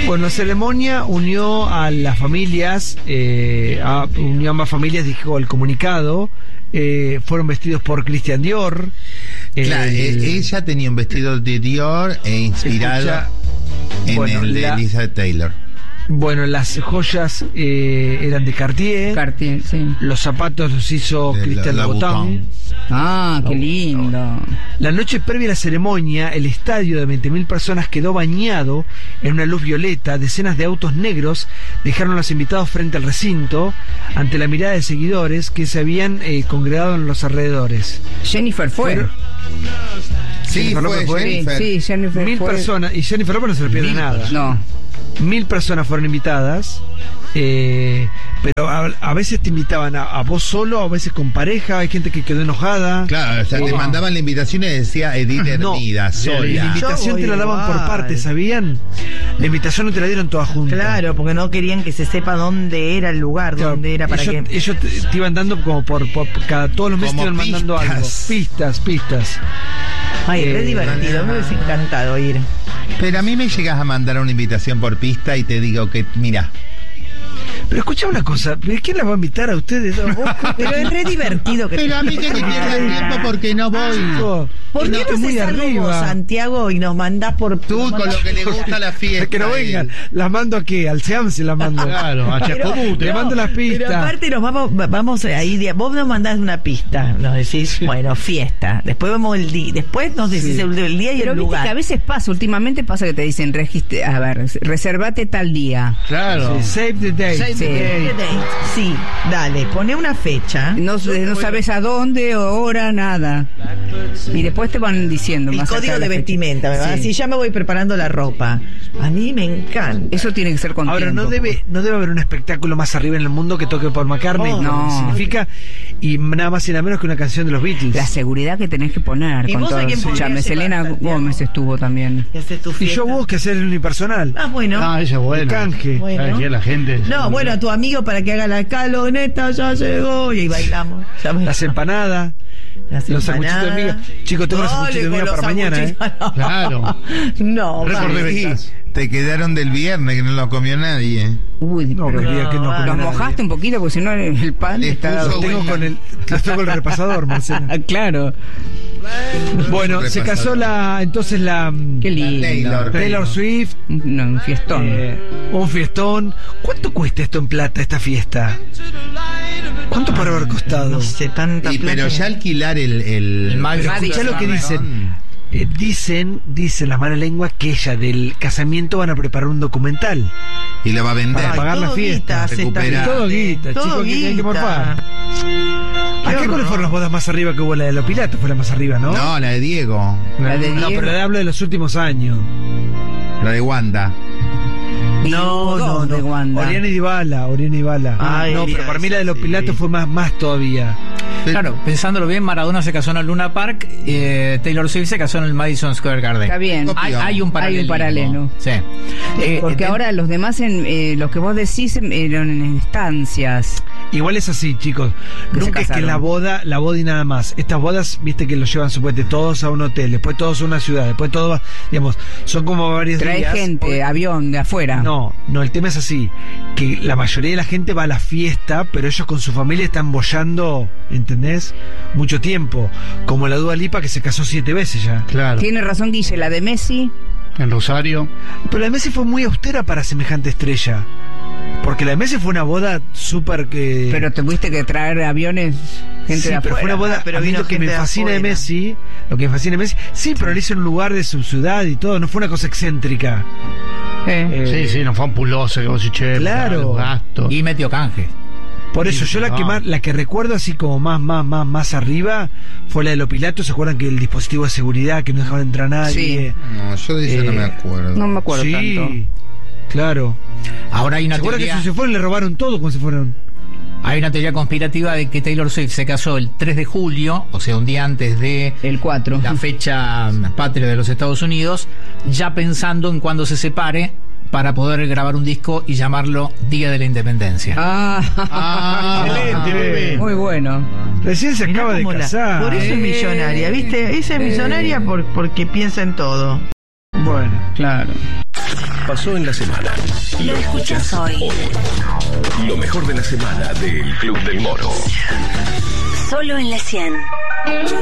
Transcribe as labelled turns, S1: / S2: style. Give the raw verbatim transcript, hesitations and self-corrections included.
S1: Bueno, la ceremonia unió a las familias, eh, a, unió a ambas familias, dijo el comunicado. Eh, fueron vestidos por Christian Dior.
S2: Claro,
S1: el,
S2: ella tenía un vestido de Dior e inspirado escucha, en bueno, el de la, Elizabeth Taylor.
S1: Bueno, las joyas eh, eran de Cartier.
S3: Cartier, sí.
S1: Los zapatos los hizo de Christian Louboutin.
S3: Ah, qué lindo.
S1: La noche previa a la ceremonia, el estadio de veinte mil personas quedó bañado en una luz violeta. Decenas de autos negros dejaron a los invitados frente al recinto ante la mirada de seguidores que se habían eh, congregado en los alrededores.
S3: Jennifer fue.
S1: Pero,
S2: sí,
S1: Jennifer
S2: fue,
S1: fue.
S2: Jennifer.
S3: Sí, Jennifer
S1: Mil
S3: fue.
S1: personas, y Jennifer López no se le pierde nada.
S3: No.
S1: Mil personas fueron invitadas, eh, pero a, a veces te invitaban a, a vos solo, a veces con pareja, hay gente que quedó enojada.
S2: Claro, o sea,
S1: eh,
S2: te mandaban la invitación y decía Edith Hermida,
S1: no,
S2: sola.
S1: La invitación te la daban por partes, ¿sabían? La invitación no te la dieron toda junta.
S4: Claro, porque no querían que se sepa dónde era el lugar, claro, dónde era para
S1: ellos,
S4: que...
S1: Ellos te, te iban dando como por, por cada todos los meses te iban
S2: pistas.
S1: mandando algo. Pistas, pistas.
S4: Ay,
S1: eh,
S4: es divertido, me hubiese encantado ir.
S2: Pero a mí me llegas a mandar una invitación por pista y te digo que, mira.
S1: Pero escucha una cosa, ¿quién la va a invitar a ustedes? ¿Vos?
S4: Pero es re divertido que
S2: Pero a mí que me pierda el tiempo porque no voy.
S4: ¿Por qué no, no
S1: muy
S4: se arriba vos, Santiago, y nos mandás por...
S2: Tú con lo que le gusta la fiesta.
S1: Que no vengan, las mando aquí, al SEAM se las mando.
S5: Claro, a Chascomús.
S1: Te mando las pistas.
S4: Pero aparte nos vamos, vamos ahí, vos nos mandás una pista, nos decís, sí. Bueno, fiesta. Después vemos el día, después nos decís sí. el, el día y
S3: pero
S4: el
S3: viste
S4: lugar.
S3: Que a veces pasa, últimamente pasa que te dicen, registre, a ver, reservate tal día.
S5: Claro.
S1: Sí, save the date.
S3: Save
S4: Sí.
S3: the date.
S4: Sí, dale, poné una fecha.
S3: No, no sabes a dónde, hora, nada. Y después te van diciendo.
S4: El
S3: más
S4: código de, de vestimenta, ¿verdad? Sí. Si ya me voy preparando la ropa. A mí me encanta.
S3: Eso tiene que ser con
S1: Ahora,
S3: tiempo.
S1: no debe, no debe haber un espectáculo más arriba en el mundo que toque Paul McCartney.
S4: Oh,
S1: no. Significa, y nada más y nada menos que una canción de los Beatles.
S3: La seguridad que tenés que poner.
S4: ¿Y
S3: con
S4: vos
S3: todo.
S4: a quién
S3: Escuchame, Selena Gómez estuvo también.
S4: Y haces tu
S1: Y
S4: fiesta.
S1: yo vos que hacer el unipersonal.
S4: Ah, bueno.
S5: Ah, ella es buena.
S1: Canje.
S4: Bueno.
S5: Aquí la gente.
S4: No, bueno, a tu amigo para que haga la escaloneta ya llegó y ahí bailamos. Ya me...
S1: Las empanadas.
S4: Las
S1: los sanguchitos de miga. Chicos, tengo los sanguchitos de miga para mañana, ¿eh?
S4: No.
S5: Claro.
S4: No,
S5: Récord de
S4: vale.
S5: ventas.
S2: Te quedaron del viernes que no lo comió nadie.
S3: Uy,
S1: No,
S3: pero
S1: que diga que no,
S4: no,
S3: los
S1: comió
S3: mojaste
S1: nadie.
S3: un poquito porque si no el pan
S2: Les
S3: está...
S2: puso
S1: Los tengo con el, los tengo con el repasador, Marcelo.
S3: Claro.
S1: Bueno, se casó la, entonces la
S3: Qué lindo.
S2: Taylor.
S1: Taylor Swift.
S3: No, un fiestón.
S1: Eh, un fiestón. ¿Cuánto cuesta esto en plata, esta fiesta? ¿Cuánto por haber costado?
S4: No sé, tanta
S2: Y,
S4: plata.
S2: pero ya alquilar el... el,
S1: Pero
S3: Madison.
S1: escuchá lo que dicen. Eh, dicen, dicen las malas lenguas que ella del casamiento van a preparar un documental
S2: Y lo va a vender.
S1: para pagar la
S4: todo
S1: fiesta.
S4: guita, se está
S2: Recuperar.
S4: bien.
S1: Todo guita,
S4: Todo
S1: chicos, que hay que
S4: guita.
S1: morfar.
S4: Qué
S1: ¿A qué
S4: horror.
S1: cuáles fueron las bodas más arriba que hubo? La de los Pilatos fue la más arriba, ¿no?
S2: No, la de Diego.
S3: La de
S1: No,
S3: Diego.
S1: pero le hablo de los últimos años.
S2: La de Wanda.
S3: Y
S1: No,
S3: hubo
S1: no,
S3: dos
S1: no.
S3: de Wanda.
S1: Oriana y Dybala, Oriana y Dybala.
S4: Ay,
S1: no, pero
S4: mira,
S1: para mí la de los
S4: sí.
S1: Pilatos fue más, más todavía.
S6: Claro, pensándolo bien, Maradona se casó en el Luna Park, eh, Taylor Swift se casó en el Madison Square Garden.
S3: Está bien.
S6: Hay, hay un paralelismo.
S3: Hay un paralelo.
S6: Sí. Eh,
S3: Porque
S6: eh,
S3: ahora los demás, en, eh, los que vos decís, en- eran en estancias.
S1: Igual es así, chicos.
S3: Que se
S1: Nunca es que
S3: casaron.
S1: la boda, la boda y nada más. Estas bodas, viste que los llevan supuestamente todos a un hotel, después todos a una ciudad, después todos, digamos, son como varios
S3: Trae
S1: días.
S3: gente, avión de afuera.
S1: No, no, el tema es así, que la mayoría de la gente va a la fiesta, pero ellos con su familia están boyando, ¿entendés? Mucho tiempo, como la Dua Lipa que se casó siete veces ya.
S5: Claro.
S3: Tiene razón Guille, la de Messi.
S5: En Rosario.
S1: Pero la de Messi fue muy austera para semejante estrella, porque la de Messi fue una boda súper que...
S3: Pero tuviste que traer aviones, gente
S1: sí,
S3: de
S1: pero
S3: afuera.
S1: fue una boda,
S4: Ah, pero
S1: a mí
S4: vino
S1: lo que me
S4: gente de
S1: fascina de
S4: afuera.
S1: Messi, lo que me fascina de Messi, sí, pero lo hizo en un lugar de su ciudad y todo, no fue una cosa excéntrica.
S3: Eh.
S1: Eh,
S5: Sí, sí, no fue un puloso que vos decís, che,
S1: Claro.
S5: los gastos.
S6: y metió canje.
S1: Por eso,
S5: Sí,
S1: yo la
S5: no.
S1: que más, la que recuerdo así como más, más, más, más arriba fue la de los Pilatos. ¿Se acuerdan que el dispositivo de seguridad que no dejaban entrar a nadie?
S2: No, yo de eso
S1: Eh,
S2: no me acuerdo.
S3: No me acuerdo
S1: Sí,
S3: tanto.
S1: claro.
S6: Ahora hay una
S1: ¿Se acuerdan que
S6: teoría,
S1: si se fueron le robaron todo cuando se fueron?
S6: hay una teoría conspirativa de que Taylor Swift se casó el tres de julio, o sea, un día antes de
S3: El cuatro.
S6: la fecha mm, patria de los Estados Unidos, ya pensando en cuándo se separe para poder grabar un disco y llamarlo Día de la Independencia.
S3: Ah,
S5: Ah, excelente, bebé.
S3: muy bueno.
S1: Recién se
S4: Mirá
S1: acaba de
S4: cómo la-
S1: casar.
S4: Por eso es millonaria, ¿viste? Esa es millonaria por, porque piensa en todo.
S1: Bueno.
S3: Claro.
S7: Pasó en la semana.
S8: Lo escuchas hoy.
S7: Lo mejor de la semana del Club del Moro.
S8: Solo en la cien.